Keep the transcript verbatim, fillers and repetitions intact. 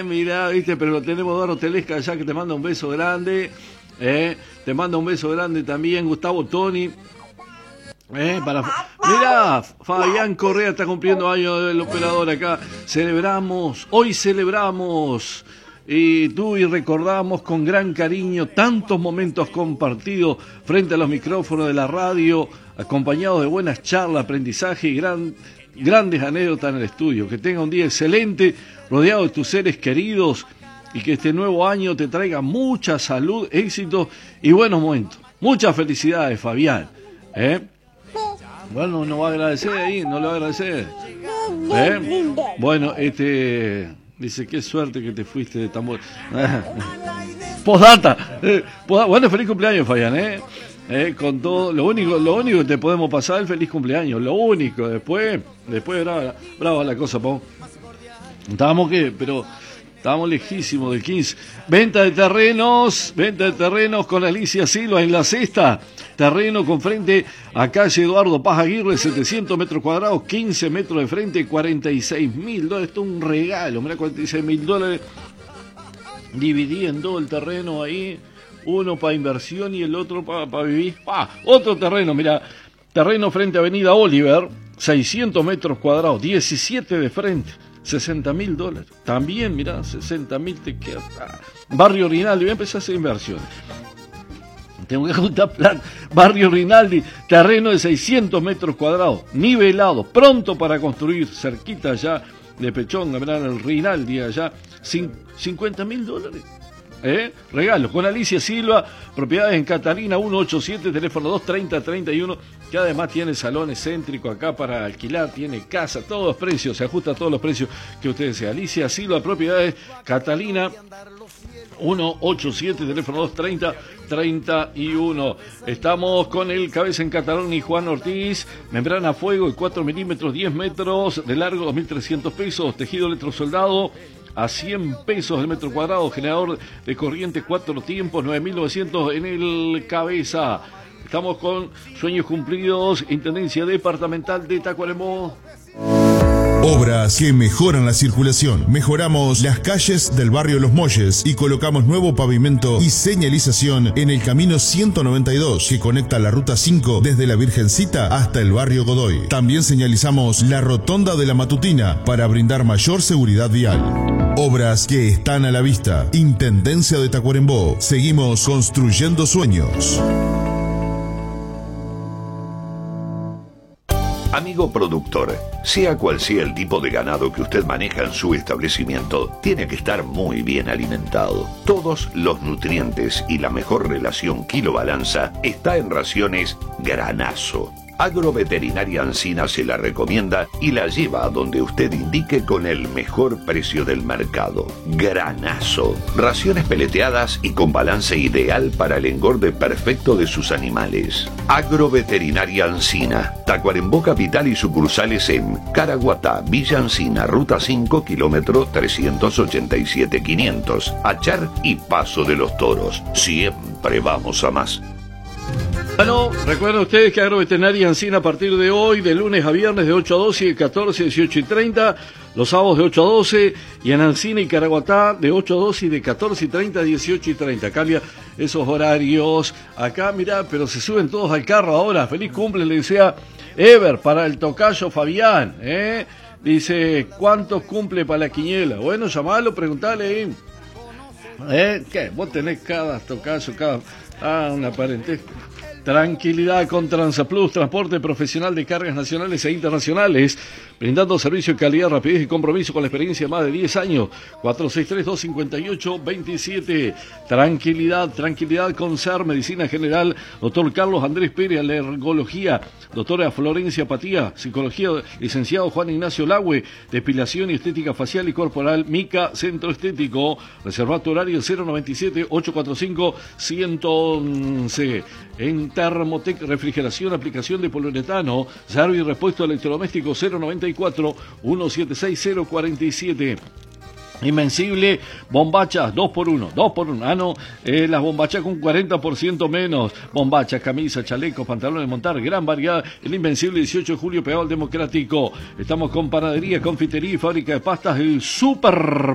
mirá, viste, pero lo tenemos Eduardo Telesca allá que te manda un beso grande. Eh, te manda un beso grande también, Gustavo Toni. Eh, para... Mirá, Fabián Correa está cumpliendo años del operador acá. Celebramos, hoy celebramos. Y tú y recordamos con gran cariño tantos momentos compartidos frente a los micrófonos de la radio, acompañados de buenas charlas, aprendizaje y gran, grandes anécdotas en el estudio. Que tenga un día excelente, rodeado de tus seres queridos, y que este nuevo año te traiga mucha salud, éxito y buenos momentos. Muchas felicidades, Fabián. ¿Eh? Bueno, nos va a agradecer ahí, no le va a agradecer. ¿Eh? Bueno, este... Dice, qué suerte que te fuiste de tambor. Postdata. Eh, post bueno, feliz cumpleaños, Fabián, ¿eh? Eh, con todo, lo único, lo único que te podemos pasar es feliz cumpleaños. Lo único, después, después brava, brava la cosa, Pau. Estábamos que, pero estábamos lejísimos del quince. Venta de terrenos, venta de terrenos con Alicia Silva en La Cesta. Terreno con frente a calle Eduardo Paz Aguirre, setecientos metros cuadrados, quince metros de frente, cuarenta y seis mil dólares. Esto es un regalo, mirá, cuarenta y seis mil dólares. Dividí en dos el terreno ahí, uno para inversión y el otro para pa vivir. Ah, otro terreno, mirá, terreno frente a Avenida Oliver, seiscientos metros cuadrados, diecisiete de frente, sesenta mil dólares. También, mirá, sesenta mil te queda. Ah. Barrio Rinaldi, voy a empezar a hacer inversiones. Tengo que juntar plan. Barrio Rinaldi, terreno de seiscientos metros cuadrados, nivelado, pronto para construir, cerquita allá de Pechón, verán el Rinaldi allá, cincuenta mil dólares. ¿Eh? Regalos con Alicia Silva, propiedades en Catalina, ciento ochenta y siete, teléfono dos treinta, treinta y uno, que además tiene salón excéntrico acá para alquilar, tiene casa, todos los precios, se ajusta a todos los precios que usted desea. Alicia Silva, propiedades Catalina, ciento ochenta y siete, teléfono dos treinta, treinta y uno. Estamos con el cabeza en Catalón y Juan Ortiz, membrana a fuego de cuatro milímetros, diez metros de largo, dos mil trescientos pesos, tejido electrosoldado a cien pesos el metro cuadrado, generador de corriente cuatro tiempos, nueve mil novecientos en el cabeza. Estamos con sueños cumplidos, Intendencia Departamental de Tacuarembó. Obras que mejoran la circulación. Mejoramos las calles del barrio Los Molles y colocamos nuevo pavimento y señalización en el camino ciento noventa y dos que conecta la ruta cinco desde la Virgencita hasta el barrio Godoy. También señalizamos la rotonda de la Matutina para brindar mayor seguridad vial. Obras que están a la vista. Intendencia de Tacuarembó. Seguimos construyendo sueños. Amigo productor, sea cual sea el tipo de ganado que usted maneja en su establecimiento, tiene que estar muy bien alimentado. Todos los nutrientes y la mejor relación kilo-balanza está en raciones Granazo. Agroveterinaria Ancina se la recomienda y la lleva a donde usted indique con el mejor precio del mercado. Granazo. Raciones peleteadas y con balance ideal para el engorde perfecto de sus animales. Agroveterinaria Ancina. Tacuarembó Capital y sucursales en Caraguatá, Villa Ancina, Ruta cinco, kilómetro trescientos ochenta y siete quinientos. Achar y Paso de los Toros. Siempre vamos a más. Bueno, recuerden ustedes que Agroveterinaria Ancina a partir de hoy, de lunes a viernes de ocho a doce y de catorce a dieciocho y treinta, los sábados de ocho a doce, y en Ancina y Caraguatá de ocho a doce y de catorce y treinta a dieciocho y treinta. Cambia esos horarios. Acá, mirá, pero se suben todos al carro ahora. Feliz cumple, le desea Ever para el tocayo Fabián, ¿eh? Dice, ¿cuántos cumple para la quiniela? Bueno, llamalo, preguntale, ¿eh? ¿Qué? Vos tenés cada tocayo, cada... Ah, una parentesca. Tranquilidad con Transaplus, transporte profesional de cargas nacionales e internacionales, brindando servicio de calidad, rapidez y compromiso con la experiencia de más de diez años. Cuatro seis tres, dos cinco ocho, dos siete. Tranquilidad, tranquilidad con S E R, Medicina General, doctor Carlos Andrés Pérez, alergología, doctora Florencia Patía, psicología, licenciado Juan Ignacio Lagüe, depilación y estética facial y corporal, Mica Centro Estético, reservado horario cero noventa y siete, ochocientos cuarenta y cinco, ciento once. En Termotec, refrigeración, aplicación de poliuretano, servicio y repuesto electrodoméstico cero noventa y cuatro, ciento setenta y seis, cero cuarenta y siete. Invencible, bombachas, dos por uno, dos por uno, ah no, eh, las bombachas con cuarenta por ciento menos, bombachas, camisas, chalecos, pantalones de montar, gran variedad, el Invencible dieciocho de julio, pegado al Democrático. Estamos con panadería, confitería y fábrica de pastas, el Super